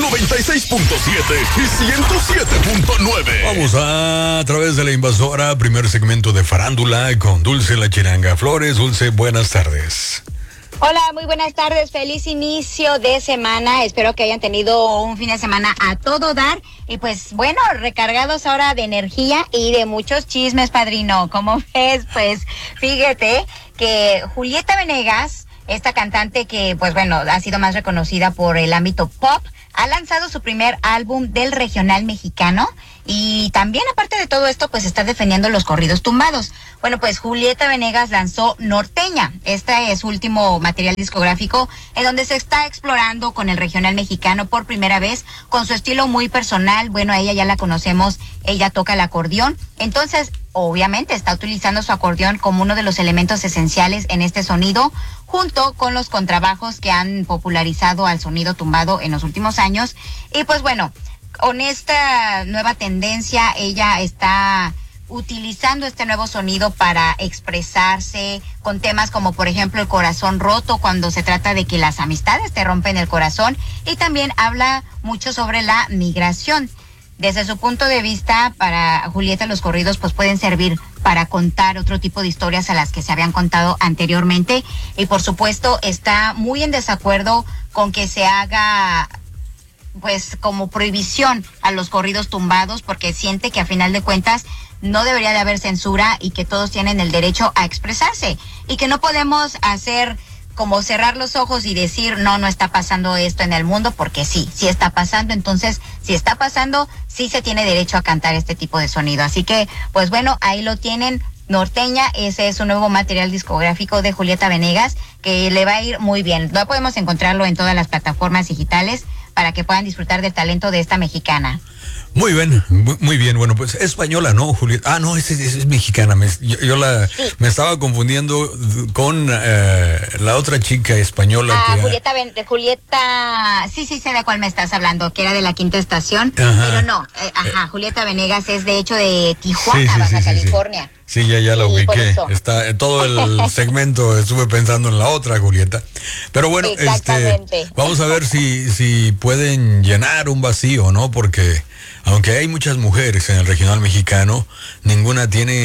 96.7 y 107.9. Vamos a través de la invasora, primer segmento de farándula con Dulce La Chiranga Flores. Dulce, buenas tardes. Hola, muy buenas tardes, feliz inicio de semana, espero que hayan tenido un fin de semana a todo dar y pues bueno, recargados ahora de energía y de muchos chismes, padrino. ¿Cómo ves? Pues fíjate que Julieta Venegas, esta cantante que pues bueno, ha sido más reconocida por el ámbito pop, ha lanzado su primer álbum del regional mexicano y también aparte de todo esto pues está defendiendo los corridos tumbados. Bueno, pues Julieta Venegas lanzó Norteña. Este es su último material discográfico en donde se está explorando con el regional mexicano por primera vez con su estilo muy personal. Bueno, a ella ya la conocemos, ella toca el acordeón, entonces obviamente está utilizando su acordeón como uno de los elementos esenciales en este sonido, junto con los contrabajos que han popularizado al sonido tumbado en los últimos años. Y pues bueno, con esta nueva tendencia, ella está utilizando este nuevo sonido para expresarse con temas como por ejemplo el corazón roto, cuando se trata de que las amistades te rompen el corazón, y también habla mucho sobre la migración. Desde su punto de vista, para Julieta los corridos pues pueden servir para contar otro tipo de historias a las que se habían contado anteriormente, y por supuesto está muy en desacuerdo con que se haga pues como prohibición a los corridos tumbados, porque siente que a final de cuentas no debería de haber censura y que todos tienen el derecho a expresarse y que no podemos hacer como cerrar los ojos y decir no está pasando esto en el mundo, porque sí está pasando. Entonces, si está pasando, sí se tiene derecho a cantar este tipo de sonido. Así que, pues bueno, ahí lo tienen, Norteña. Ese es un nuevo material discográfico de Julieta Venegas que le va a ir muy bien. No podemos encontrarlo en todas las plataformas digitales para que puedan disfrutar del talento de esta mexicana. Muy bien, muy bien. Bueno, pues española, ¿no, Julieta? Ah, no, es mexicana. Me estaba confundiendo con la otra chica española. Julieta, sí, sé de cuál me estás hablando, que era de la Quinta Estación. Ajá. Pero no, Julieta Venegas es de hecho de Tijuana, Baja California. Sí, ya la ubiqué. Está en todo el segmento, estuve pensando en la otra Julieta. Pero bueno, vamos a ver si pueden llenar un vacío, ¿no? Porque aunque hay muchas mujeres en el regional mexicano, ninguna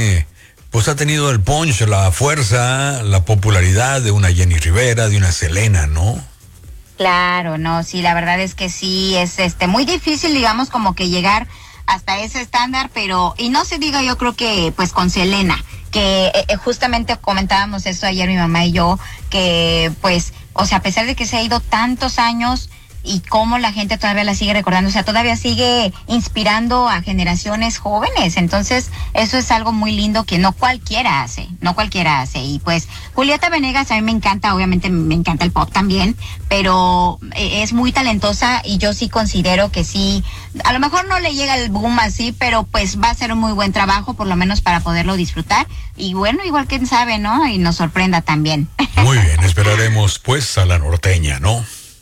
ha tenido el punch, la fuerza, la popularidad de una Jenny Rivera, de una Selena, ¿no? Claro, no, sí, la verdad es que sí, es muy difícil, digamos, como que llegar hasta ese estándar, y no se diga, yo creo que pues con Selena, que justamente comentábamos eso ayer mi mamá y yo, que pues, o sea, a pesar de que se ha ido tantos años y cómo la gente todavía la sigue recordando, o sea, todavía sigue inspirando a generaciones jóvenes. Entonces, eso es algo muy lindo que no cualquiera hace. Y pues, Julieta Venegas a mí me encanta, obviamente me encanta el pop también, pero es muy talentosa y yo sí considero que sí, a lo mejor no le llega el boom así, pero pues va a ser un muy buen trabajo, por lo menos para poderlo disfrutar. Y bueno, igual quién sabe, ¿no? Y nos sorprenda también. Muy bien, esperaremos pues a la norteña, ¿no?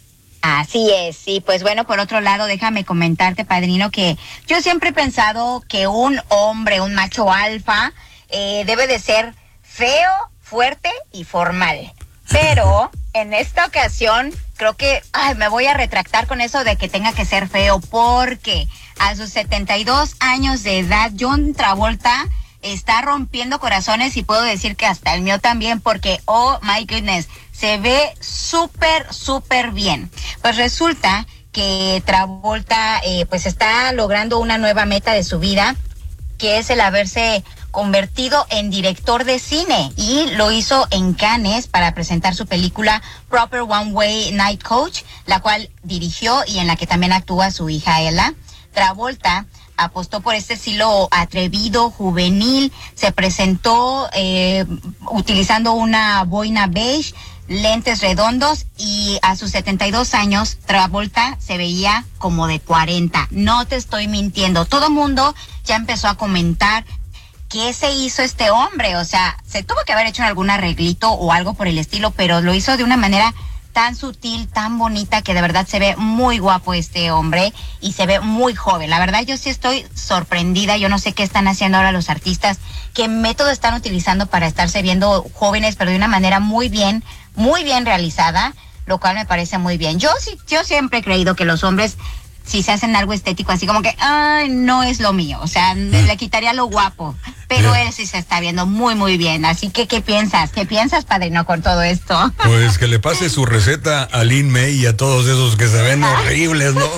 Así es, sí, pues bueno, por otro lado, déjame comentarte, padrino, que yo siempre he pensado que un hombre, un macho alfa, debe de ser feo, fuerte y formal. Pero en esta ocasión creo que me voy a retractar con eso de que tenga que ser feo, porque a sus 72 años de edad, John Travolta está rompiendo corazones y puedo decir que hasta el mío también, porque, oh my goodness, se ve súper bien. Pues resulta que Travolta pues está logrando una nueva meta de su vida, que es el haberse convertido en director de cine, y lo hizo en Cannes para presentar su película Proper One Way Night Coach, la cual dirigió y en la que también actúa su hija Ella. Travolta apostó por este estilo atrevido, juvenil, se presentó utilizando una boina beige, lentes redondos, y a sus 72 años Travolta se veía como de 40. No te estoy mintiendo. Todo mundo ya empezó a comentar qué se hizo este hombre. O sea, se tuvo que haber hecho algún arreglito o algo por el estilo, pero lo hizo de una manera tan sutil, tan bonita, que de verdad se ve muy guapo este hombre y se ve muy joven. La verdad, yo sí estoy sorprendida. Yo no sé qué están haciendo ahora los artistas, qué método están utilizando para estarse viendo jóvenes, pero de una manera muy bien realizada, lo cual me parece muy bien. Yo siempre he creído que los hombres si se hacen algo estético, así como que, ay, no es lo mío, o sea, le quitaría lo guapo, pero él sí se está viendo muy, muy bien, así que, ¿qué piensas? ¿Qué piensas, padrino, con todo esto? Pues que le pase su receta a Lin May y a todos esos que se ven horribles, ¿no?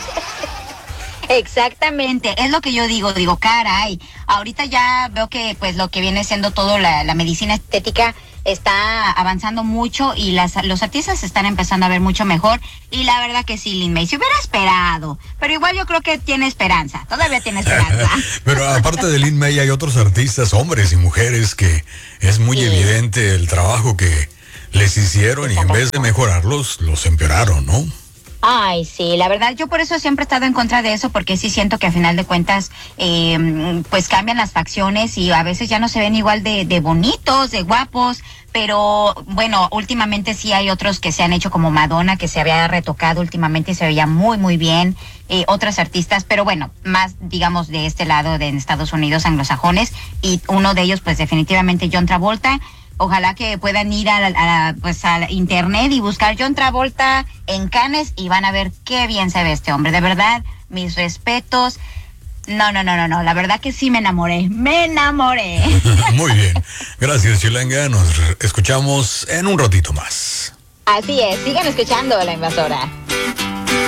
Exactamente, es lo que yo digo, caray, ahorita ya veo que pues lo que viene siendo todo la medicina estética está avanzando mucho y los artistas se están empezando a ver mucho mejor y la verdad que sí, Lin May, se hubiera esperado, pero igual yo creo que tiene esperanza, todavía tiene esperanza. Pero aparte de Lin May hay otros artistas, hombres y mujeres, que es muy evidente el trabajo que les hicieron y en vez de mejorarlos, los empeoraron, ¿no? Ay, sí, la verdad, yo por eso siempre he estado en contra de eso, porque sí siento que a final de cuentas, pues cambian las facciones y a veces ya no se ven igual de bonitos, de guapos, pero bueno, últimamente sí hay otros que se han hecho como Madonna, que se había retocado últimamente y se veía muy, muy bien, otros artistas, pero bueno, más digamos de este lado de Estados Unidos, anglosajones, y uno de ellos pues definitivamente John Travolta. Ojalá que puedan ir a internet y buscar John Travolta en Cannes y van a ver qué bien se ve este hombre. De verdad, mis respetos. No. La verdad que sí me enamoré. Muy bien. Gracias, Chilanga. Nos escuchamos en un ratito más. Así es. Sigan escuchando La Invasora.